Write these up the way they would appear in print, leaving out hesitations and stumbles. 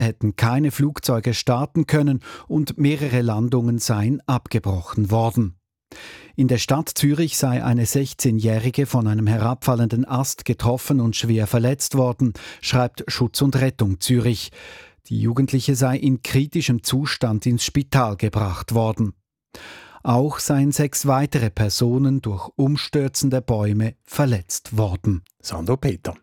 hätten keine Flugzeuge starten können und mehrere Landungen seien abgebrochen worden. In der Stadt Zürich sei eine 16-Jährige von einem herabfallenden Ast getroffen und schwer verletzt worden, schreibt Schutz und Rettung Zürich. Die Jugendliche sei in kritischem Zustand ins Spital gebracht worden. Auch seien 6 weitere Personen durch umstürzende Bäume verletzt worden. Sandro Peter.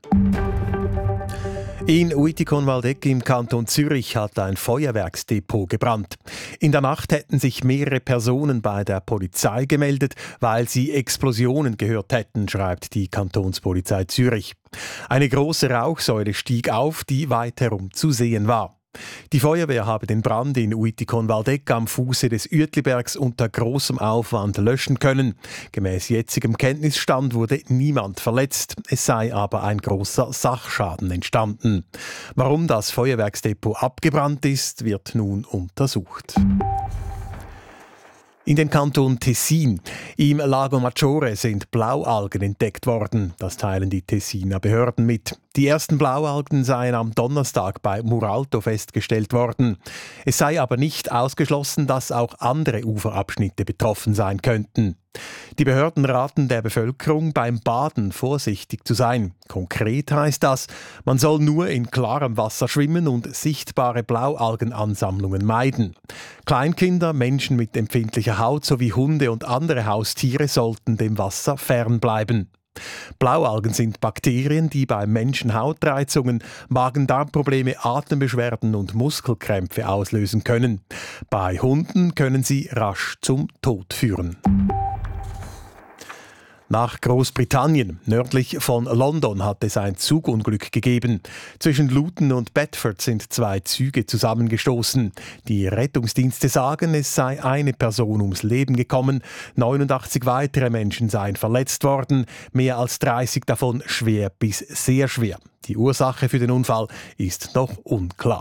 In Uitikon-Waldeck im Kanton Zürich hat ein Feuerwerksdepot gebrannt. In der Nacht hätten sich mehrere Personen bei der Polizei gemeldet, weil sie Explosionen gehört hätten, schreibt die Kantonspolizei Zürich. Eine große Rauchsäule stieg auf, die weit herum zu sehen war. Die Feuerwehr habe den Brand in Uitikon-Waldeck am Fuße des Uetlibergs unter großem Aufwand löschen können. Gemäß jetzigem Kenntnisstand wurde niemand verletzt. Es sei aber ein großer Sachschaden entstanden. Warum das Feuerwerksdepot abgebrannt ist, wird nun untersucht. In den Kanton Tessin. Im Lago Maggiore sind Blaualgen entdeckt worden. Das teilen die Tessiner Behörden mit. Die ersten Blaualgen seien am Donnerstag bei Muralto festgestellt worden. Es sei aber nicht ausgeschlossen, dass auch andere Uferabschnitte betroffen sein könnten. Die Behörden raten der Bevölkerung, beim Baden vorsichtig zu sein. Konkret heißt das, man soll nur in klarem Wasser schwimmen und sichtbare Blaualgenansammlungen meiden. Kleinkinder, Menschen mit empfindlicher Haut sowie Hunde und andere Haustiere sollten dem Wasser fernbleiben. Blaualgen sind Bakterien, die bei Menschen Hautreizungen, Magen-Darm-Probleme, Atembeschwerden und Muskelkrämpfe auslösen können. Bei Hunden können sie rasch zum Tod führen. Nach Großbritannien, nördlich von London, hat es ein Zugunglück gegeben. Zwischen Luton und Bedford sind 2 Züge zusammengestoßen. Die Rettungsdienste sagen, es sei eine Person ums Leben gekommen, 89 weitere Menschen seien verletzt worden, mehr als 30 davon schwer bis sehr schwer. Die Ursache für den Unfall ist noch unklar.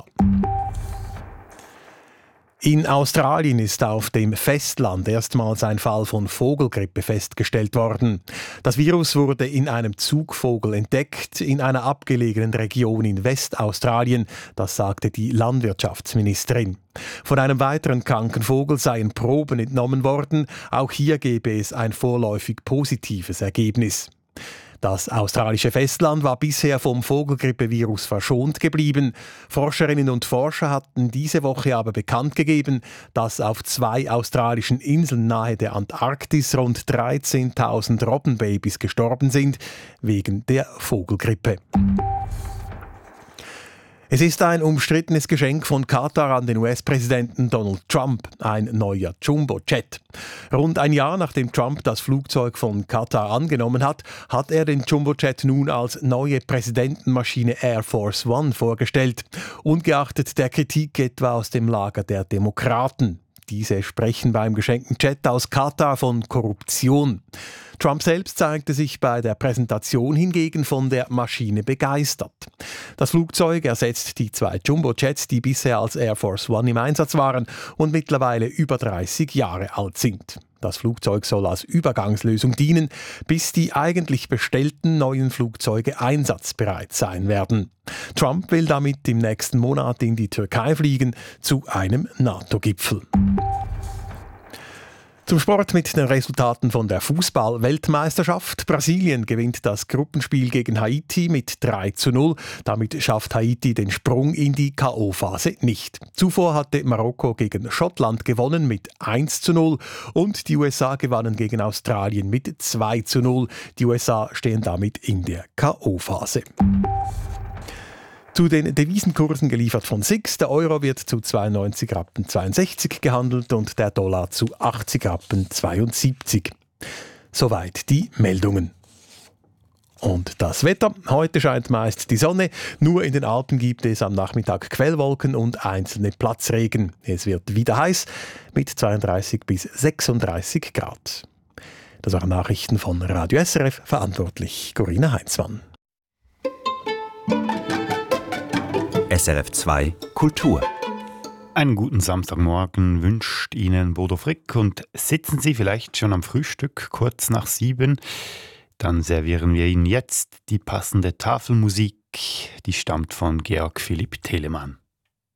In Australien ist auf dem Festland erstmals ein Fall von Vogelgrippe festgestellt worden. Das Virus wurde in einem Zugvogel entdeckt, in einer abgelegenen Region in Westaustralien, das sagte die Landwirtschaftsministerin. Von einem weiteren kranken Vogel seien Proben entnommen worden, auch hier gebe es ein vorläufig positives Ergebnis. Das australische Festland war bisher vom Vogelgrippevirus verschont geblieben. Forscherinnen und Forscher hatten diese Woche aber bekannt gegeben, dass auf 2 australischen Inseln nahe der Antarktis rund 13.000 Robbenbabys gestorben sind wegen der Vogelgrippe. Es ist ein umstrittenes Geschenk von Katar an den US-Präsidenten Donald Trump, ein neuer Jumbo-Jet. Rund ein Jahr nachdem Trump das Flugzeug von Katar angenommen hat, hat er den Jumbo-Jet nun als neue Präsidentenmaschine Air Force One vorgestellt, ungeachtet der Kritik etwa aus dem Lager der Demokraten. Diese sprechen beim geschenkten Jet aus Katar von Korruption. Trump selbst zeigte sich bei der Präsentation hingegen von der Maschine begeistert. Das Flugzeug ersetzt die 2 Jumbo-Jets, die bisher als Air Force One im Einsatz waren und mittlerweile über 30 Jahre alt sind. Das Flugzeug soll als Übergangslösung dienen, bis die eigentlich bestellten neuen Flugzeuge einsatzbereit sein werden. Trump will damit im nächsten Monat in die Türkei fliegen, zu einem NATO-Gipfel. Zum Sport mit den Resultaten von der Fußball-Weltmeisterschaft. Brasilien gewinnt das Gruppenspiel gegen Haiti mit 3:0. Damit schafft Haiti den Sprung in die K.O.-Phase nicht. Zuvor hatte Marokko gegen Schottland gewonnen mit 1:0 und die USA gewannen gegen Australien mit 2:0. Die USA stehen damit in der K.O.-Phase. Zu den Devisenkursen geliefert von SIX. Der Euro wird zu 92,62 Rappen gehandelt und der Dollar zu 80,72 Rappen. Soweit die Meldungen. Und das Wetter. Heute scheint meist die Sonne. Nur in den Alpen gibt es am Nachmittag Quellwolken und einzelne Platzregen. Es wird wieder heiß mit 32 bis 36 Grad. Das waren Nachrichten von Radio SRF, verantwortlich Corinna Heinzmann. SRF 2 Kultur. Einen guten Samstagmorgen wünscht Ihnen Bodo Frick und sitzen Sie vielleicht schon am Frühstück kurz nach 7. Dann servieren wir Ihnen jetzt die passende Tafelmusik, die stammt von Georg Philipp Telemann.